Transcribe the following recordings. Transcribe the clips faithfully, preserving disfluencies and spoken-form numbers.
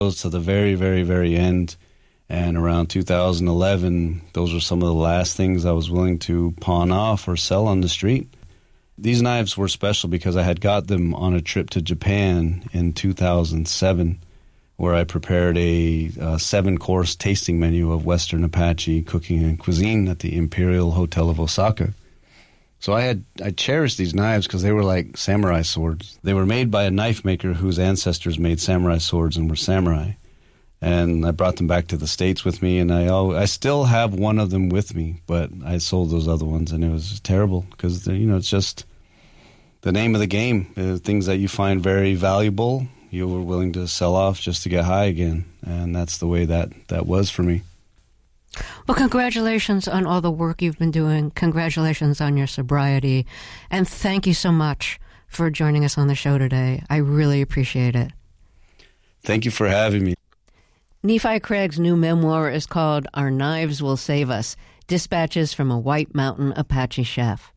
to the very, very, very end. And around two thousand eleven, those were some of the last things I was willing to pawn off or sell on the street. These knives were special because I had got them on a trip to Japan in two thousand seven, where I prepared a uh, seven-course tasting menu of Western Apache cooking and cuisine at the Imperial Hotel of Osaka. So I had I cherished these knives because they were like samurai swords. They were made by a knife maker whose ancestors made samurai swords and were samurai. And I brought them back to the States with me, and I I still have one of them with me, but I sold those other ones, and it was terrible because, you know, it's just the name of the game. Uh, things that you find very valuable, you were willing to sell off just to get high again, and that's the way that, that was for me. Well, congratulations on all the work you've been doing. Congratulations on your sobriety. And thank you so much for joining us on the show today. I really appreciate it. Thank you for having me. Nephi Craig's new memoir is called Our Knives Will Save Us, Dispatches from a White Mountain Apache Chef.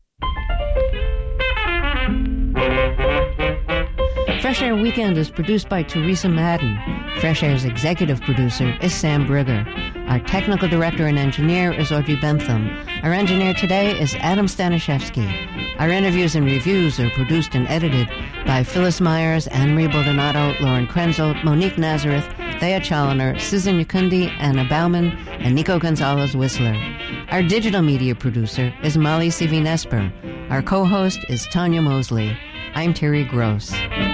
Fresh Air Weekend is produced by Teresa Madden. Fresh Air's executive producer is Sam Brigger. Our technical director and engineer is Audrey Bentham. Our engineer today is Adam Staniszewski. Our interviews and reviews are produced and edited by Phyllis Myers, Anne-Marie Baldonado, Lauren Krenzel, Monique Nazareth, Thea Challoner, Susan Yukundi, Anna Bauman, and Nico Gonzalez-Whistler. Our digital media producer is Molly Sivi-Nesper. Our co-host is Tanya Mosley. I'm Terry Gross.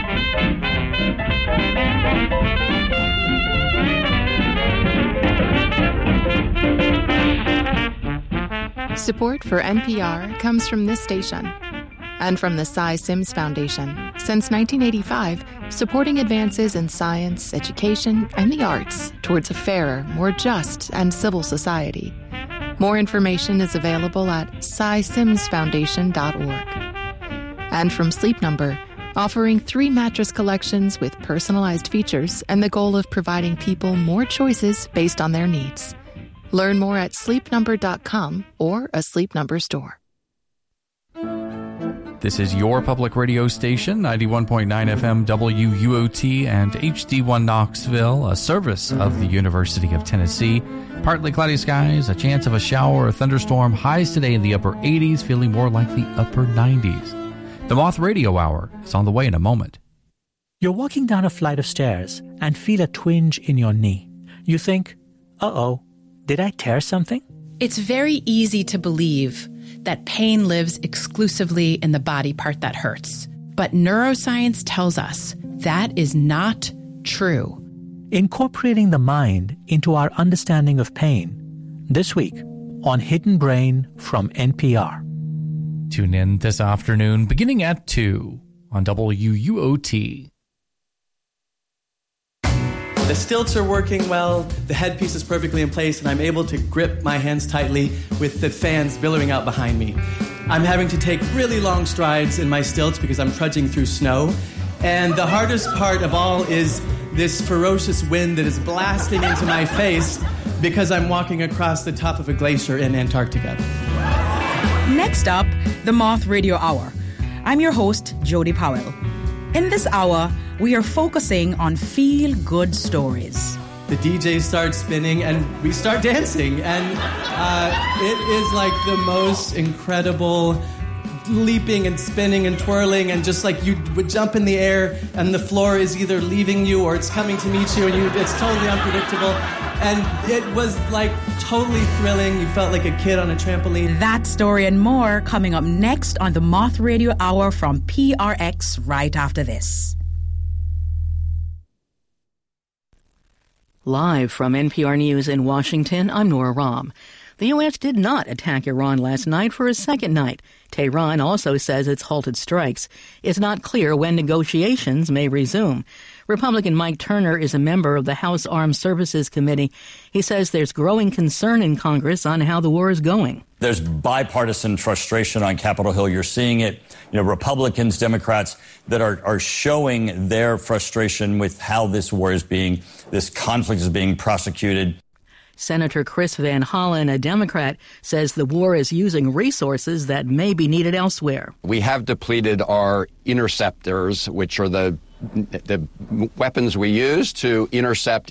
Support for N P R comes from this station and from the Cy Sims Foundation. Since nineteen eighty-five, supporting advances in science, education, and the arts towards a fairer, more just, and civil society. More information is available at cy sims foundation dot org. And from Sleep Number, offering three mattress collections with personalized features and the goal of providing people more choices based on their needs. Learn more at sleep number dot com or a Sleep Number store. This is your public radio station, ninety-one point nine F M W U O T and H D one Knoxville, a service of the University of Tennessee. Partly cloudy skies, a chance of a shower or thunderstorm, highs today in the upper eighties, feeling more like the upper nineties. The Moth Radio Hour is on the way in a moment. You're walking down a flight of stairs and feel a twinge in your knee. You think, uh-oh, did I tear something? It's very easy to believe that pain lives exclusively in the body part that hurts. But neuroscience tells us that is not true. Incorporating the mind into our understanding of pain. This week on Hidden Brain from N P R. Tune in this afternoon beginning at two on W U O T. The stilts are working well, the headpiece is perfectly in place, and I'm able to grip my hands tightly with the fans billowing out behind me. I'm having to take really long strides in my stilts because I'm trudging through snow. And the hardest part of all is this ferocious wind that is blasting into my face because I'm walking across the top of a glacier in Antarctica. Next up, the Moth Radio Hour. I'm your host, Jody Powell. In this hour, we are focusing on feel-good stories. The D J starts spinning and we start dancing, and uh, it is like the most incredible leaping and spinning and twirling, and just like you would jump in the air and the floor is either leaving you or it's coming to meet you, and you, it's totally unpredictable. And it was like totally thrilling. You felt like a kid on a trampoline. That story and more coming up next on the Moth Radio Hour from P R X right after this. Live from N P R News in Washington, I'm Nora Rahm. The U S did not attack Iran last night for a second night. Tehran also says it's halted strikes. It's not clear when negotiations may resume. Republican Mike Turner is a member of the House Armed Services Committee. He says there's growing concern in Congress on how the war is going. There's bipartisan frustration on Capitol Hill. You're seeing it, you know, Republicans, Democrats that are, are showing their frustration with how this war is being, this conflict is being prosecuted. Senator Chris Van Hollen, a Democrat, says the war is using resources that may be needed elsewhere. We have depleted our interceptors, which are the the weapons we use to intercept